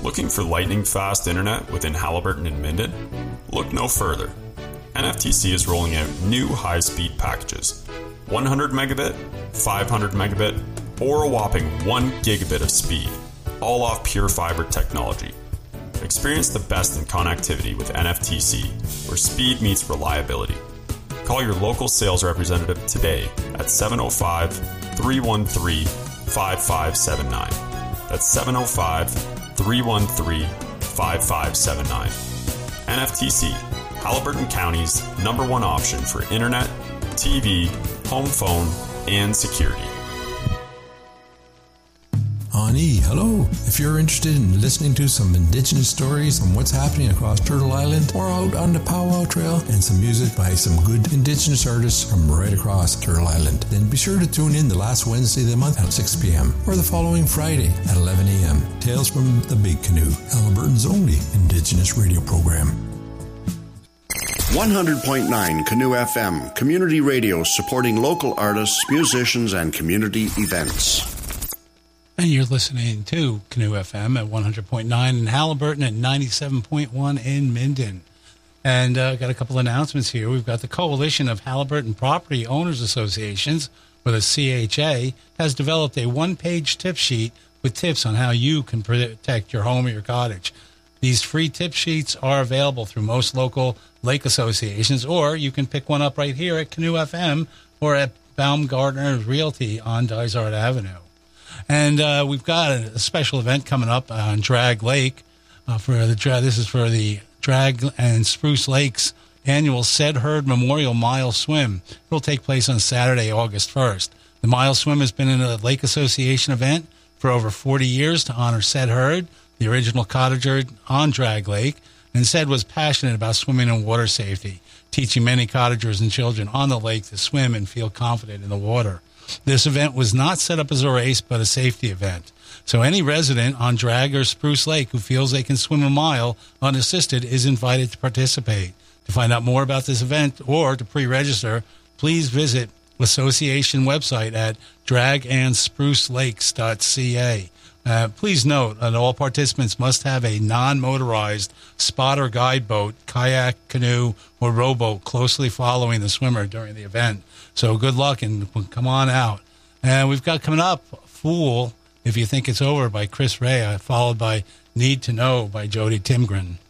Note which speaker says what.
Speaker 1: Looking for lightning-fast internet within Haliburton and Minden? Look no further. NFTC is rolling out new high-speed packages. 100 megabit, 500 megabit, or a whopping 1 gigabit of speed, all off pure fiber technology. Experience the best in connectivity with NFTC, where speed meets reliability. Call your local sales representative today at 705-313-5579. That's 705-313-5579. NFTC, Haliburton County's #1 option for internet, TV, home phone, and security.
Speaker 2: Ani, hello. If you're interested in listening to some Indigenous stories from what's happening across Turtle Island or out on the Powwow Trail and some music by some good Indigenous artists from right across Turtle Island, then be sure to tune in the last Wednesday of the month at 6 p.m. or the following Friday at 11 a.m. Tales from the Big Canoe, Haliburton's only Indigenous radio program.
Speaker 3: 100.9 Canoe FM, community radio supporting local artists, musicians, and community events.
Speaker 4: And you're listening to Canoe FM at 100.9 in Haliburton at 97.1 in Minden. And got a couple announcements here. We've got the Coalition of Haliburton Property Owners Associations, or the CHA, has developed a one-page tip sheet with tips on how you can protect your home or your cottage. These free tip sheets are available through most local lake associations, or you can pick one up right here at Canoe FM or at Baumgartner Realty on Dysart Avenue. And we've got a special event coming up on Drag Lake. This is for the Drag and Spruce Lakes annual Said Herd Memorial Mile Swim. It will take place on Saturday, August 1st. The Mile Swim has been a Lake Association event for over 40 years to honor Said Herd, the original cottager on Drag Lake, and Said was passionate about swimming and water safety, teaching many cottagers and children on the lake to swim and feel confident in the water. This event was not set up as a race, but a safety event. So any resident on Drag or Spruce Lake who feels they can swim a mile unassisted is invited to participate. To find out more about this event or to pre-register, please visit association website at dragandsprucelakes.ca. Please note that all participants must have a non-motorized spotter guide boat, kayak, canoe, or rowboat closely following the swimmer during the event. So good luck and come on out. And we've got coming up Fool, If You Think It's Over by Chris Rea, followed by Need to Know by Jody Timgren.